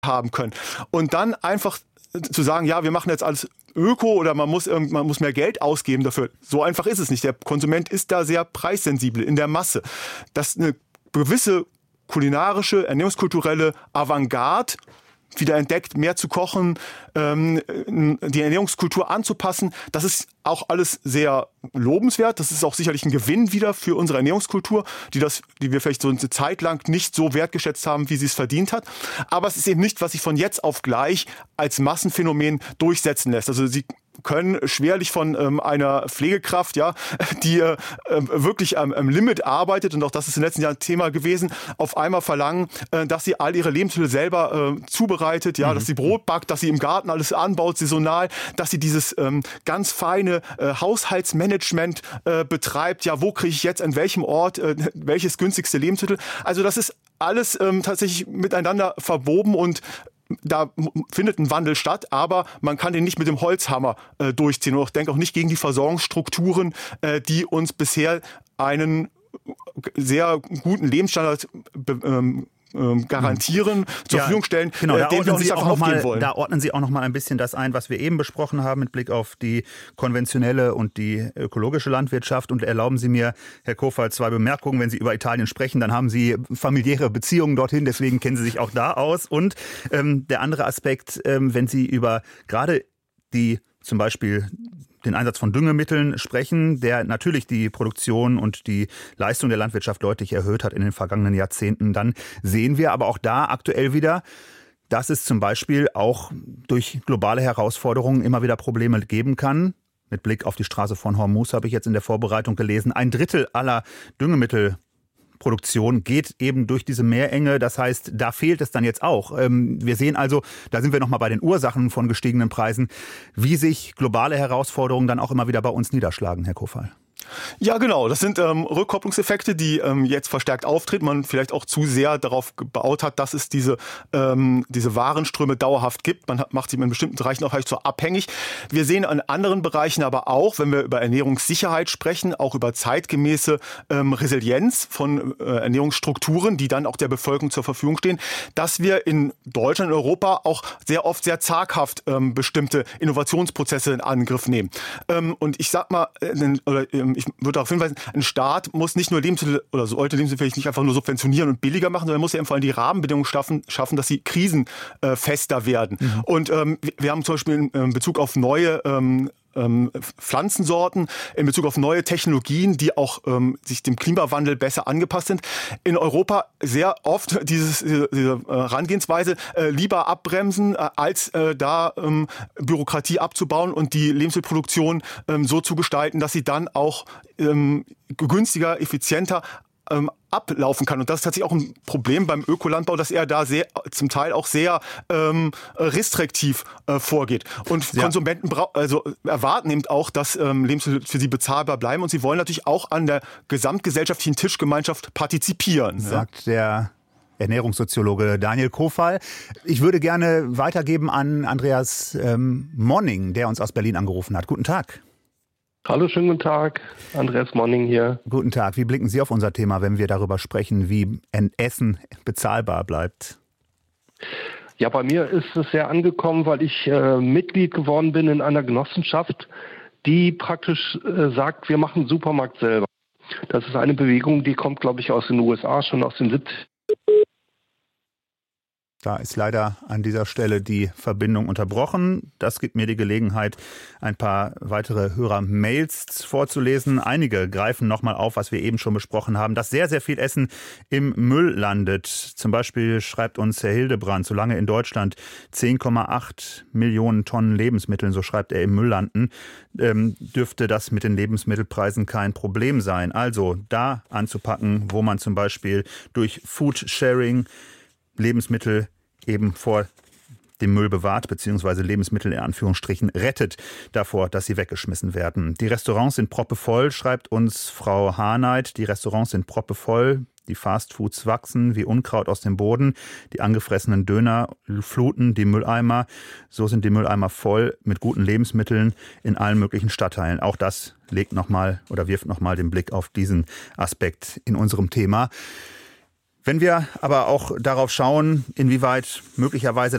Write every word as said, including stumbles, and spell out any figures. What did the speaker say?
haben können. Und dann einfach zu sagen, ja, wir machen jetzt alles Öko oder man muss, man muss mehr Geld ausgeben dafür. So einfach ist es nicht. Der Konsument ist da sehr preissensibel in der Masse. Dass eine gewisse kulinarische, ernährungskulturelle Avantgarde wieder entdeckt, mehr zu kochen, ähm, die Ernährungskultur anzupassen. Das ist auch alles sehr lobenswert. Das ist auch sicherlich ein Gewinn wieder für unsere Ernährungskultur, die das, die wir vielleicht so eine Zeit lang nicht so wertgeschätzt haben, wie sie es verdient hat. Aber es ist eben nicht, was sich von jetzt auf gleich als Massenphänomen durchsetzen lässt. Also sie können schwerlich von ähm, einer Pflegekraft, ja, die äh, wirklich am, am Limit arbeitet, und auch das ist in den letzten Jahren Thema gewesen, auf einmal verlangen, äh, dass sie all ihre Lebensmittel selber äh, zubereitet, ja, mhm. dass sie Brot backt, dass sie im Garten alles anbaut, saisonal, dass sie dieses ähm, ganz feine äh, Haushaltsmanagement äh, betreibt, ja, wo kriege ich jetzt an welchem Ort äh, welches günstigste Lebensmittel. Also das ist alles ähm, tatsächlich miteinander verwoben, und da findet ein Wandel statt, aber man kann den nicht mit dem Holzhammer äh, durchziehen. Und ich denke auch nicht gegen die Versorgungsstrukturen, äh, die uns bisher einen sehr guten Lebensstandard be- ähm, garantieren, zur ja, Verfügung stellen, genau, äh, den wir auch nicht Sie einfach auch noch aufgeben mal, wollen. Da ordnen Sie auch noch mal ein bisschen das ein, was wir eben besprochen haben mit Blick auf die konventionelle und die ökologische Landwirtschaft. Und erlauben Sie mir, Herr Kofal, zwei Bemerkungen. Wenn Sie über Italien sprechen, dann haben Sie familiäre Beziehungen dorthin, deswegen kennen Sie sich auch da aus. Und ähm, der andere Aspekt, ähm, wenn Sie über gerade die zum Beispiel den Einsatz von Düngemitteln sprechen, der natürlich die Produktion und die Leistung der Landwirtschaft deutlich erhöht hat in den vergangenen Jahrzehnten, dann sehen wir aber auch da aktuell wieder, dass es zum Beispiel auch durch globale Herausforderungen immer wieder Probleme geben kann. Mit Blick auf die Straße von Hormuz habe ich jetzt in der Vorbereitung gelesen, ein Drittel aller Düngemittel Produktion geht eben durch diese Meerenge. Das heißt, da fehlt es dann jetzt auch. Wir sehen also, da sind wir nochmal bei den Ursachen von gestiegenen Preisen, wie sich globale Herausforderungen dann auch immer wieder bei uns niederschlagen, Herr Kofal. Ja, genau. Das sind ähm, Rückkopplungseffekte, die ähm, jetzt verstärkt auftreten. Man vielleicht auch zu sehr darauf gebaut hat, dass es diese, ähm, diese Warenströme dauerhaft gibt. Man hat, macht sie in bestimmten Bereichen auch vielleicht so abhängig. Wir sehen an anderen Bereichen aber auch, wenn wir über Ernährungssicherheit sprechen, auch über zeitgemäße ähm, Resilienz von äh, Ernährungsstrukturen, die dann auch der Bevölkerung zur Verfügung stehen, dass wir in Deutschland und Europa auch sehr oft sehr zaghaft ähm, bestimmte Innovationsprozesse in Angriff nehmen. Ähm, und ich sag mal, äh, oder ähm, ich würde darauf hinweisen, ein Staat muss nicht nur Lebensmittel oder sollte Lebensmittel vielleicht nicht einfach nur subventionieren und billiger machen, sondern muss ja vor allem die Rahmenbedingungen schaffen, schaffen dass sie krisenfester werden. Mhm. Und ähm, wir haben zum Beispiel in Bezug auf neue ähm, Ähm, Pflanzensorten, in Bezug auf neue Technologien, die auch ähm, sich dem Klimawandel besser angepasst sind. In Europa sehr oft dieses, diese, diese äh, Herangehensweise äh, lieber abbremsen, äh, als äh, da ähm, Bürokratie abzubauen und die Lebensmittelproduktion ähm, so zu gestalten, dass sie dann auch ähm, günstiger, effizienter ähm, ablaufen kann. Und das ist tatsächlich auch ein Problem beim Ökolandbau, dass er da sehr, zum Teil auch sehr ähm, restriktiv äh, vorgeht. Und ja. Konsumenten brau- also erwarten eben auch, dass ähm, Lebensmittel für sie bezahlbar bleiben. Und sie wollen natürlich auch an der gesamtgesellschaftlichen Tischgemeinschaft partizipieren. Sagt ja. der Ernährungssoziologe Daniel Kofal. Ich würde gerne weitergeben an Andreas ähm, Monning, der uns aus Berlin angerufen hat. Guten Tag. Hallo, schönen guten Tag. Andreas Monning hier. Guten Tag. Wie blicken Sie auf unser Thema, wenn wir darüber sprechen, wie ein Essen bezahlbar bleibt? Ja, bei mir ist es sehr angekommen, weil ich äh, Mitglied geworden bin in einer Genossenschaft, die praktisch äh, sagt, wir machen Supermarkt selber. Das ist eine Bewegung, die kommt, glaube ich, aus den U S A, schon aus den siebzigern. Da ist leider an dieser Stelle die Verbindung unterbrochen. Das gibt mir die Gelegenheit, ein paar weitere Hörer-Mails vorzulesen. Einige greifen nochmal auf, was wir eben schon besprochen haben, dass sehr, sehr viel Essen im Müll landet. Zum Beispiel schreibt uns Herr Hildebrand, solange in Deutschland zehn Komma acht Millionen Tonnen Lebensmitteln, so schreibt er, im Müll landen, ähm, dürfte das mit den Lebensmittelpreisen kein Problem sein. Also da anzupacken, wo man zum Beispiel durch Food-Sharing Lebensmittel eben vor dem Müll bewahrt, beziehungsweise Lebensmittel in Anführungsstrichen rettet davor, dass sie weggeschmissen werden. Die Restaurants sind proppevoll, schreibt uns Frau Harnight. Die Restaurants sind proppevoll. Die Fastfoods wachsen wie Unkraut aus dem Boden. Die angefressenen Döner fluten die Mülleimer. So sind die Mülleimer voll mit guten Lebensmitteln in allen möglichen Stadtteilen. Auch das legt nochmal oder wirft nochmal den Blick auf diesen Aspekt in unserem Thema. Wenn wir aber auch darauf schauen, inwieweit möglicherweise